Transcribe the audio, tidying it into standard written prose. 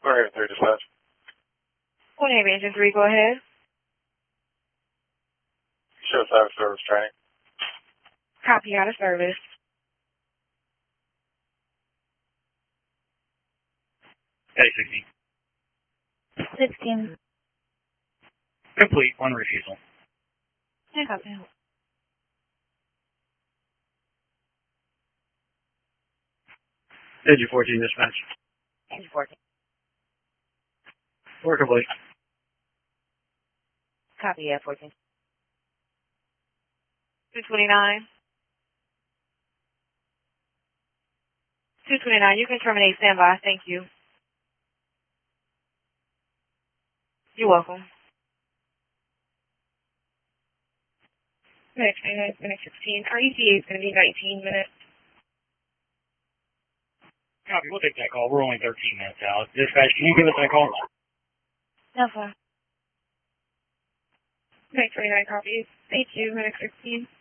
Sorry, 3 dispatch. 1 Engine 3, go ahead. Show cyber service training. Copy out of service. Hey, 16. 16. Complete, 1 refusal. Yeah, copy. Engine 14 dispatch. Engine 14. 4 complete. Copy, yeah, 14. 229. 229, you can terminate standby. Thank you. You're welcome. Minute 29, minute 16. Our ETA is going to be 19 minutes. Copy, we'll take that call. We're only 13 minutes out. Dispatch, can you give us that call? No, sir. Minute 29 copies. Thank you. Minute 16.